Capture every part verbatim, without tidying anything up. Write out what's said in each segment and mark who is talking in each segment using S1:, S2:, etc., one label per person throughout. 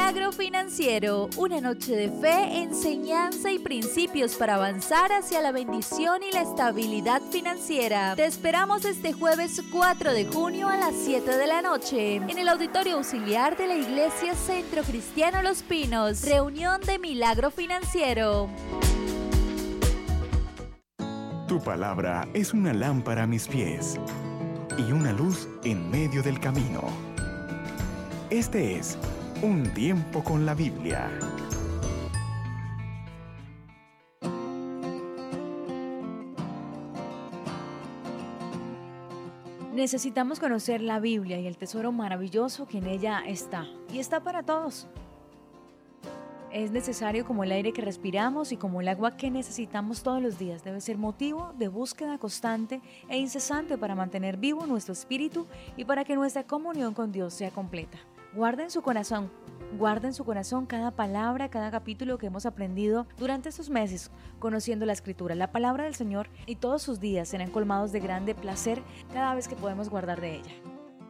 S1: Milagro Financiero, una noche de fe, enseñanza y principios para avanzar hacia la bendición y la estabilidad financiera. Te esperamos este jueves cuatro de junio a las siete de la noche en el Auditorio Auxiliar de la Iglesia Centro Cristiano Los Pinos. Reunión de Milagro Financiero.
S2: Tu palabra es una lámpara a mis pies y una luz en medio del camino. Este es Un Tiempo con la Biblia.
S3: Necesitamos conocer la Biblia y el tesoro maravilloso que en ella está. Y está para todos. Es necesario como el aire que respiramos y como el agua que necesitamos todos los días. Debe ser motivo de búsqueda constante e incesante para mantener vivo nuestro espíritu y para que nuestra comunión con Dios sea completa. Guarda en su corazón, guarda en su corazón cada palabra, cada capítulo que hemos aprendido durante estos meses, conociendo la Escritura, la palabra del Señor, y todos sus días serán colmados de grande placer cada vez que podemos guardar de ella.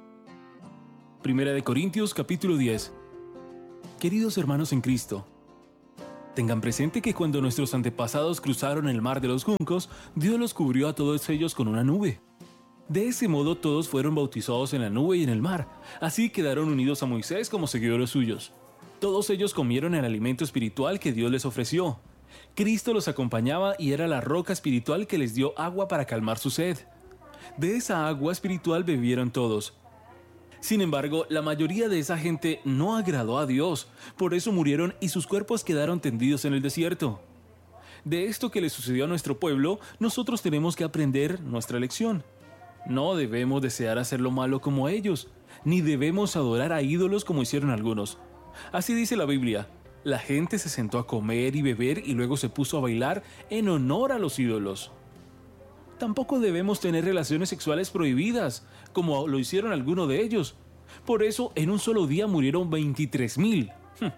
S4: Primera de Corintios, capítulo diez. Queridos hermanos en Cristo, tengan presente que cuando nuestros antepasados cruzaron el mar de los juncos, Dios los cubrió a todos ellos con una nube. De ese modo todos fueron bautizados en la nube y en el mar, así quedaron unidos a Moisés como seguidores suyos. Todos ellos comieron el alimento espiritual que Dios les ofreció. Cristo los acompañaba y era la roca espiritual que les dio agua para calmar su sed. De esa agua espiritual bebieron todos. Sin embargo, la mayoría de esa gente no agradó a Dios, por eso murieron y sus cuerpos quedaron tendidos en el desierto. De esto que le sucedió a nuestro pueblo, nosotros tenemos que aprender nuestra lección. No debemos desear hacer lo malo como ellos, ni debemos adorar a ídolos como hicieron algunos. Así dice la Biblia, la gente se sentó a comer y beber y luego se puso a bailar en honor a los ídolos. Tampoco debemos tener relaciones sexuales prohibidas, como lo hicieron algunos de ellos. Por eso, en un solo día murieron veintitrés mil.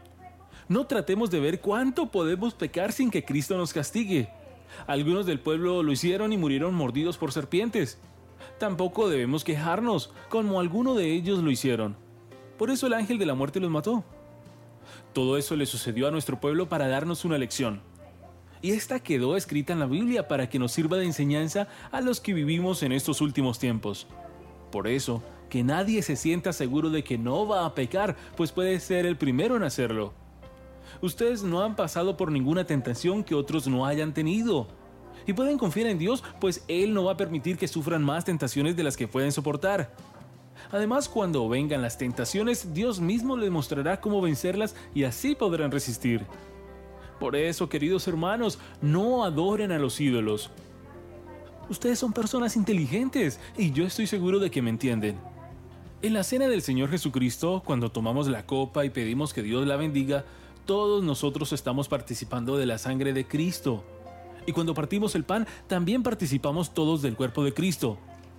S4: No tratemos de ver cuánto podemos pecar sin que Cristo nos castigue. Algunos del pueblo lo hicieron y murieron mordidos por serpientes. Tampoco debemos quejarnos, como algunos de ellos lo hicieron. Por eso el ángel de la muerte los mató. Todo eso le sucedió a nuestro pueblo para darnos una lección. Y esta quedó escrita en la Biblia para que nos sirva de enseñanza a los que vivimos en estos últimos tiempos. Por eso, que nadie se sienta seguro de que no va a pecar, pues puede ser el primero en hacerlo. Ustedes no han pasado por ninguna tentación que otros no hayan tenido. Y pueden confiar en Dios, pues Él no va a permitir que sufran más tentaciones de las que pueden soportar. Además, cuando vengan las tentaciones, Dios mismo les mostrará cómo vencerlas y así podrán resistir. Por eso, queridos hermanos, no adoren a los ídolos. Ustedes son personas inteligentes y yo estoy seguro de que me entienden. En la cena del Señor Jesucristo, cuando tomamos la copa y pedimos que Dios la bendiga, todos nosotros estamos participando de la sangre de Cristo. Y cuando partimos el pan, también participamos todos del cuerpo de Cristo.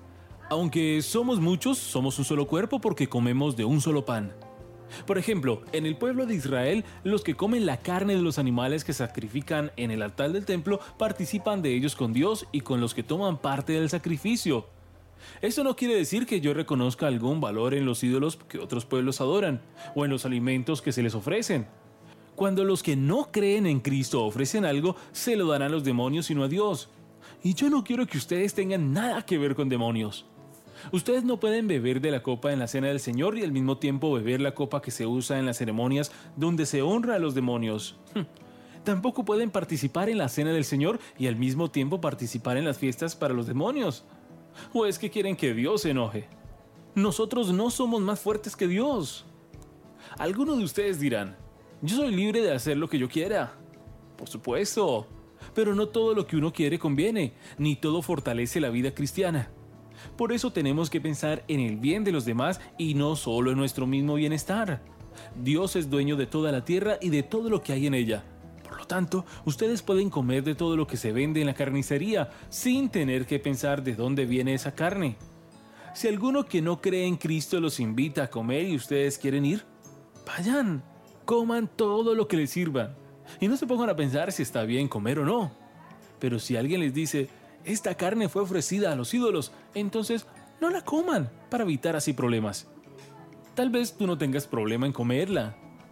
S4: Aunque somos muchos, somos un solo cuerpo porque comemos de un solo pan. Por ejemplo, en el pueblo de Israel, los que comen la carne de los animales que sacrifican en el altar del templo participan de ellos con Dios y con los que toman parte del sacrificio. Esto no quiere decir que yo reconozca algún valor en los ídolos que otros pueblos adoran o en los alimentos que se les ofrecen. Cuando los que no creen en Cristo ofrecen algo, se lo dan a los demonios y no a Dios. Y yo no quiero que ustedes tengan nada que ver con demonios. Ustedes no pueden beber de la copa en la cena del Señor y al mismo tiempo beber la copa que se usa en las ceremonias donde se honra a los demonios. Tampoco pueden participar en la cena del Señor y al mismo tiempo participar en las fiestas para los demonios. ¿O es que quieren que Dios se enoje? Nosotros no somos más fuertes que Dios. Algunos de ustedes dirán, yo soy libre de hacer lo que yo quiera. Por supuesto, pero no todo lo que uno quiere conviene, ni todo fortalece la vida cristiana. Por eso tenemos que pensar en el bien de los demás y no solo en nuestro mismo bienestar. Dios es dueño de toda la tierra y de todo lo que hay en ella. Por lo tanto, ustedes pueden comer de todo lo que se vende en la carnicería sin tener que pensar de dónde viene esa carne. Si alguno que no cree en Cristo los invita a comer y ustedes quieren ir, vayan, coman todo lo que les sirvan. Y no se pongan a pensar si está bien comer o no. Pero si alguien les dice, esta carne fue ofrecida a los ídolos, entonces no la coman para evitar así problemas. Tal vez tú no tengas problema en comerla,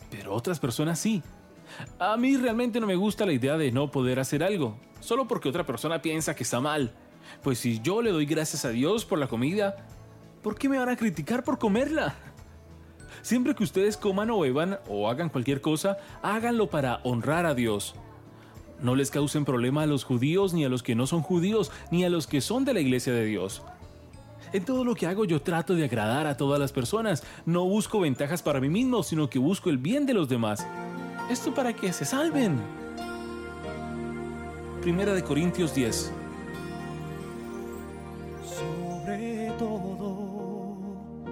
S4: pero otras personas sí. A mí realmente no me gusta la idea de no poder hacer algo, solo porque otra persona piensa que está mal. Pues si yo le doy gracias a Dios por la comida, ¿por qué me van a criticar por comerla? Siempre que ustedes coman o beban o hagan cualquier cosa, háganlo para honrar a Dios. No les causen problema a los judíos, ni a los que no son judíos, ni a los que son de la iglesia de Dios. En todo lo que hago yo trato de agradar a todas las personas. No busco ventajas para mí mismo, sino que busco el bien de los demás. Esto para que se salven. Primera de Corintios diez.